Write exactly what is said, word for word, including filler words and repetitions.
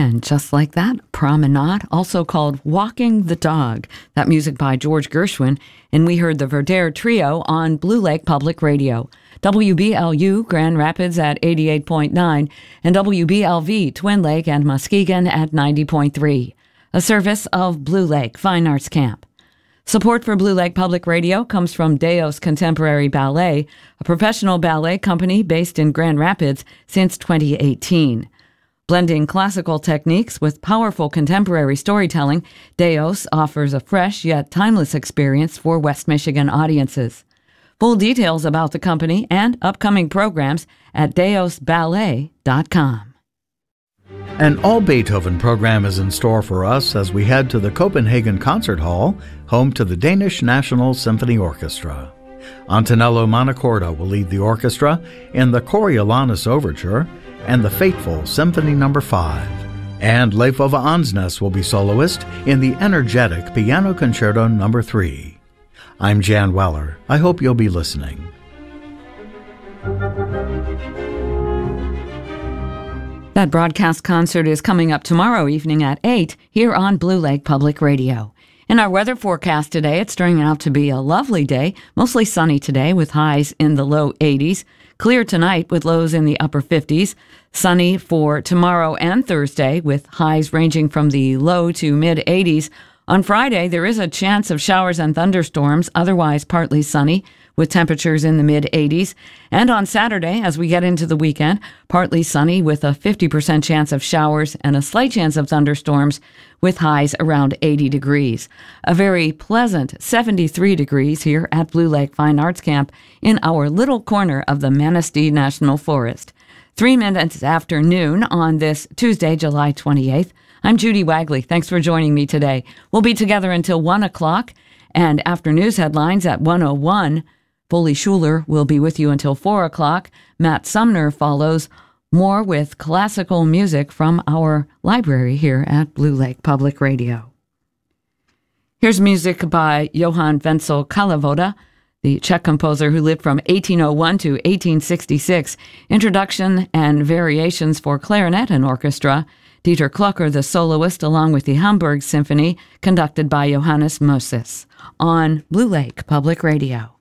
And just like that, Promenade, also called Walking the Dog. That music by George Gershwin. And we heard the Verdere Trio on Blue Lake Public Radio. W B L U Grand Rapids at eighty-eight point nine and W B L V Twin Lake and Muskegon at ninety point three. A service of Blue Lake Fine Arts Camp. Support for Blue Lake Public Radio comes from Deos Contemporary Ballet, a professional ballet company based in Grand Rapids since twenty eighteen. Blending classical techniques with powerful contemporary storytelling, Deos offers a fresh yet timeless experience for West Michigan audiences. Full details about the company and upcoming programs at deos ballet dot com. An all-Beethoven program is in store for us as we head to the Copenhagen Concert Hall, home to the Danish National Symphony Orchestra. Antonello Montecorda will lead the orchestra in the Coriolanus Overture and the Fateful Symphony Number five. And Leif Ove Ansnes will be soloist in the energetic Piano Concerto Number three. I'm Jan Weller. I hope you'll be listening. That broadcast concert is coming up tomorrow evening at eight here on Blue Lake Public Radio. In our weather forecast today, it's turning out to be a lovely day, mostly sunny today with highs in the low eighties. Clear tonight with lows in the upper fifties. Sunny for tomorrow and Thursday with highs ranging from the low to mid eighties. On Friday, there is a chance of showers and thunderstorms, otherwise partly sunny, with temperatures in the mid eighties. And on Saturday, as we get into the weekend, partly sunny with a fifty percent chance of showers and a slight chance of thunderstorms, with highs around eighty degrees. A very pleasant seventy-three degrees here at Blue Lake Fine Arts Camp in our little corner of the Manistee National Forest. Three minutes after noon on this Tuesday, July twenty-eighth. I'm Judy Wagley. Thanks for joining me today. We'll be together until one o'clock, and after news headlines at one oh one, Foley Schuler will be with you until four o'clock. Matt Sumner follows, more with classical music from our library here at Blue Lake Public Radio. Here's music by Johann Wenzel Kalevoda, the Czech composer who lived from eighteen oh one to eighteen sixty-six. Introduction and variations for clarinet and orchestra. Dieter Klucker, the soloist, along with the Hamburg Symphony, conducted by Johannes Moses. On Blue Lake Public Radio.